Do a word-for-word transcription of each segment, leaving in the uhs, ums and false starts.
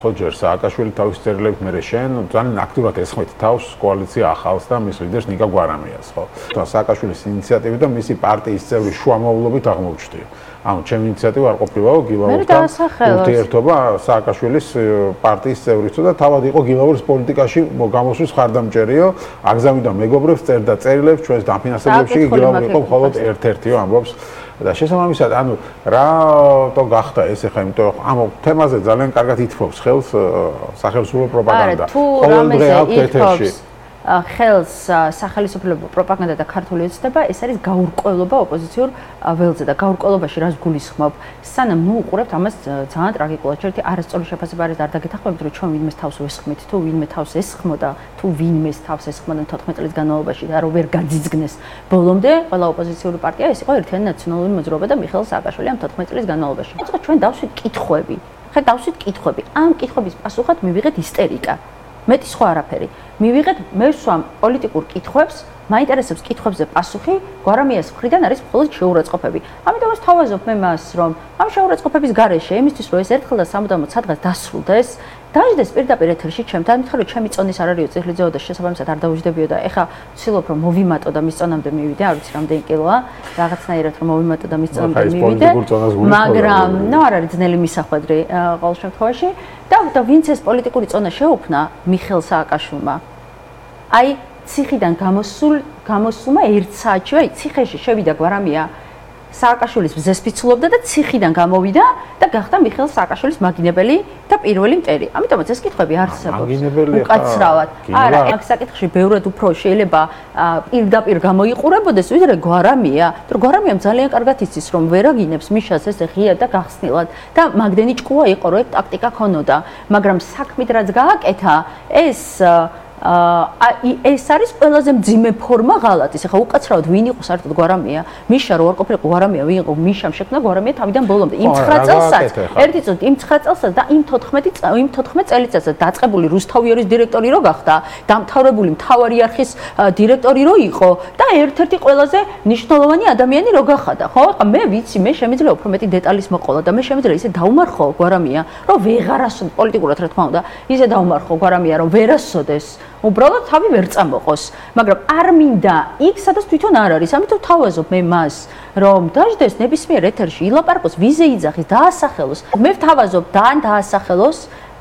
Roger Saakashvili თავის წერილებით მე შენ ძალიან აქტიურად ესხმით თავს კოალიცია ახალს და მის ლიდერს ნიკა გვარამიას, ხო? Saakashvilis ინიციატივით და მისი პარტიის წევრი შუამავლობით აღმოჩნდა. ანუ ჩემი ინიციატივა არ ყოფილა გილაურთან ურთიერთობა Saakashvilis პარტიის წევრისతో და თავად იყო გილაურის პოლიტიკაში გამოსვლის ხარდამჭერიო, აგზავნიდა მეგობრებს, წერდა წერილებს ჩვენს დაფინანსებლებში, გილაური იყო მხოლოდ ერთ-ერთიო ამბობს. და შესაბამისად, ანუ რა თო გახდა ეს ახლა, იმიტომ რომ ამ თემაზე ძალიან კარგად ითფობს ხელს სახელმწიფო პროპაგანდა. ყოველდღე აქვს ეთერში ხელს სახელმწიფო პროპაგანდა და ქართული ოცნება, ეს არის გაურკვევლობა ოპოზიციურ ველზე და გაურკვევლობაში რას გულისხმობ. სანამ ნუ უყურებთ ამას ძალიან ტრაგიკულად, ერთი არასწორი შეფასება არის არ დაგეთანხმებით, რომ ჩვენ ვინმეს თავს ვესხმით, თუ ვინმე თავს ესხმოდა, თუ ვინმეს თავს ესხმოდა თოთხმეტ წლის განმავლობაში და რომ ვერ გაძიძგნეს ბოლომდე, ყველა ოპოზიციური პარტია ეს იყო ერთიანი ნაციონალური მოძრაობა და მიხეილ სააკაშვილი ამ თოთხმეტ წლის განმავლობაში. ეს ჩვენ დავშვით კითხვები. ხა დავშვით კითხვები. ამ კითხვების პასუხად მივიღეთ ისტერიკა. მეტი სხვა არაფერი. მივიღეთ მე ვსვამ პოლიტიკურ კითხვებს, მაინტერესებს კითხვებზე პასუხი, გვარამიას მხრიდან არის მხოლოდ შეურაცხყოფები. ამიტომ ვთავაზობ მე მას, რომ ამ შეურაცხყოფების გარეშე, იმისთვის რომ ეს ერთხელ და სამუდამოდ სადღაც დასრულდეს, დაждდეს პირდაპირ ეთერში ჩემთან, მითხრა რომ ჩემი წონის არ არისო წითლიძეო და შესაბამისად არ დაუჯდებიო და ეხა ვცდილობ რომ მოვიმატო და მის წონამდე მივიდე, არ ვიცი რამდენი კილოა, რაღაცნაირად რომ მოვიმატო და მის წონამდე მივიდე. მაგრამ ნუ არ არის ძნელი მისახვედრი ყოველ შემთხვევაში და და ვინც ეს პოლიტიკური წონა შეუქმნა მიხეილ სააკაშვილმა. აი ციხიდან გამოსულ გამოსულმა ერთ საათში, აი ციხეში შევიდა გვარამია სააკაშვილის მზეს ფიცულობდა და ციხიდან გამოვიდა და გახდა მიხეილ სააკაშვილის მაგინებელი და პირველი მტერი. ამიტომაც ეს კითხვები არსებობს. უკაცრავად. არა, აქ საკითხში ბევრად უფრო შეიძლება პირდაპირ გამოიყურებოდეს, ვიდრე გვარამია. თუ გვარამიამ ძალიან კარგად იცის, რომ ვერაგინებს მიშას ესე ღიად და გახსნილად და მაგდენი ჭკუა იყო, რომ ეგ ტაქტიკა ქონოდა, მაგრამ საქმით რაც გააკეთა, ეს ეს არის ყველაზე მძიმე ფორმა ღალატის. ახლა უკაცრავად ვინ იყო საერთოდ გვარამია? მიშა რო არ ყოფილიყო გვარამია, ვინ იყო? მიშამ შექმნა გვარამია თავიდან ბოლომდე. იმ ცხრა წელსაც, ერთი წუთი იმ ცხრა წელსაც და იმ თოთხმეტი იმ თოთხმეტ წელიწადსაც დაწყებული რუსთავიორის დირექტორი რო გახდა, დამთავრებული მთავარი არხის დირექტორი რო იყო და ერთ-ერთი ყველაზე მნიშვნელოვანი ადამიანი რო გახადა, ხო? ახლა მე ვიცი, მე შემიძლია უფრო მეტი დეტალის მოყოლა და მე შემიძლია ისე დავმარხო გვარამია, რომ ვეღარასო პოლიტიკურად რა თქმა უნდა, ისე დავმარხო გვარამია, რომ ვერასოდეს უბრალოდ თავი ვერ წამოყოს, მაგრამ არ მინდა იქ სადაც თვითონ არ არის. ამიტომ ვთავაზობ მე მას, რომ დაждდეს ნებისმიერ ეთერში ილაპარაკოს, ვიზე იძახის, დაასახელოს. მე ვთავაზობ და ან დაასახელოს,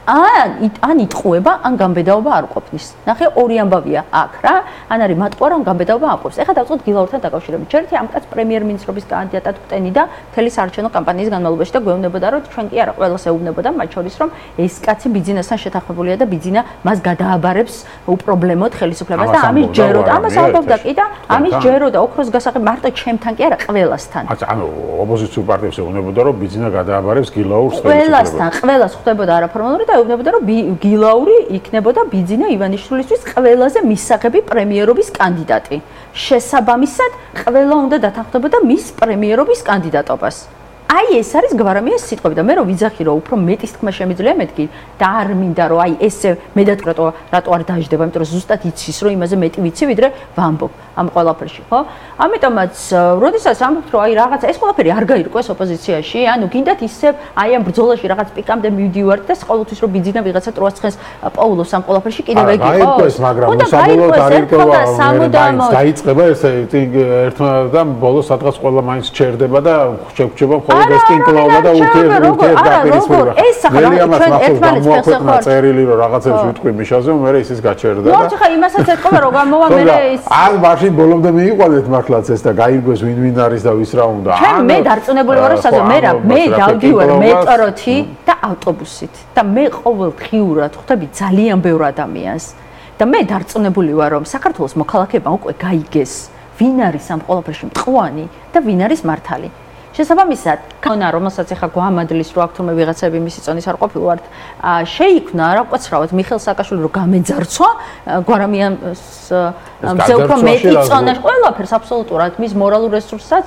ან ან იტყუება, ან გამბედაობა არ ყოფნის. ნახე, ორი ამბავია აქ რა. ან არის მატყუარა, ან გამბედაობა არ ყოფს. ეხლა დავწყოთ გილაურთან დაკავშირებით. ერთი ამ კაც პრემიერ-მინისტრობის კანდიდატად ვტენი და მთელი საარჩევნო კამპანიის განმავლობაში და გვეუბნებოდა, რომ ჩვენ კი არა ყველას ეუბნებოდა, მათ შორის რომ ეს კაცი ბიძინასთან შეთანხმებულია და ბიძინა მას გადააბარებს უპრობლემოდ ხელისუფლებას და ამის ჯეროდა. ამას ამბობდა კი და ამის ჯეროდა ოქროს გასაღებ მარტო ჩემთან კი არა ყველასთან. ანუ ოპოზიციურ პარტიებს ეუბნებოდა, რომ ბიძინა გადააბარებს გილაურს ხელისუფლებას. ყველასთან, ყველას ხვდებოდა არაფორმალური და ეუბნებოდა, რომ გილაური იქნებოდა ბიძინა ივანიშვილისთვის ყველაზე მისაღები პრემიერობის კანდიდატი. შესაბამისად, ყველა უნდა დათანხმდებოდა მის პრემიერობის კანდიდატობას. აი ეს არის გვარამიას სიტყვები და მე რო ვიძახი რომ უფრო მეტის თქმა შემიძლია მეთქი და არ მინდა რომ აი ესე მედად რატო რატო არ დაждდება, იმიტომ რომ ზუსტად იცის რომ იმაზე მეტი ვიცი ვიდრე ვამბობ ამ ყველაფერში, ხო? ამიტომაც როდესაც ამბობთ რომ აი რაღაცა ეს ყველაფერი არ გაირკვეს ოპოზიციაში, ანუ გინდათ ისევ აი ამ ბრძოლაში რაღაც პიკამდე მივდივართ და ყოველთვის რომ ბიძინა ვიღაცა ტროასხენს პაულოს ამ ყველაფერში კიდევ ეგ იყო. გაირკვეს, მაგრამ საბოლოოდ არ ირკვევა, მაინც დაიწყება ესე ერთმა და ბოლოს სადღაც ყველა მაინც ჩერდება და შეგვჭება ეს კინკლაუდა და ურთიერთ ურთიერთ დაპირისპირება. მე ამას ნახოს გამოაქვეყნა წერილი რომ რაღაცებს ვიტყვი მიშაზე, მე ისიც გაჩერდა და ნუ ხა იმასაც ეთქობა რომ გამოვა მე ეს ან მაშინ ბოლომდე მიიყვანეთ მართლაც ეს და გაირგვეს ვინ ვინ არის და ვის რა უნდა. ან მე დარწმუნებული ვარ რომ საზო მე რა მე დავდივარ მეტროთი და ავტობუსით და მე ყოველ დღიურად ხვდები ძალიან ბევრ ადამიანს და მე დარწმუნებული ვარ რომ საქართველოს მოქალაქეებმა უკვე გაიგეს ვინ არის ამ ყველაფერში მტყვანი და ვინ არის მართალი. შესაბამისად, ქონა რომელსაც ახლა გვამადლის რო აქ თურმე ვიღაცები მისი წონის არ ყოფილვართ, შეიქმნა რა ვკაცრავად მიხეილ სააკაშვილი რო გამეძარცვა გვარამიას მზე უფრო მეტი წონა ყველაფერს აბსოლუტურად მის მორალურ რესურსსაც,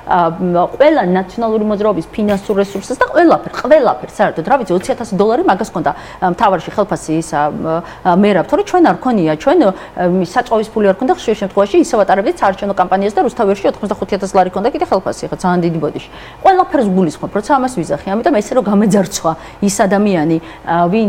ყველა ნაციონალური მოძრაობის ფინანსურ რესურსს და ყველაფერ, ყველაფერ საერთოდ რა ვიცი ოცი ათასი დოლარი მაგას ჰქონდა მთავარში ხელფასი ისა მერაბ, თორე ჩვენ არ ქონია, ჩვენ საწვავის ფული არ ქონდა ხშირ შემთხვევაში ისევ ატარებდით საარჩევნო კამპანიას და რუსთავიებში ოთხმოცდახუთი ათასი ლარი ქონდა კიდე ხელფასი, ხა ძალიან დიდი ბოდიში. ყველაფერს გულისხმობ, როცა ამას ვიზახი, ამიტომ ესე რომ გამეძარცვა ის ადამიანი, ვინ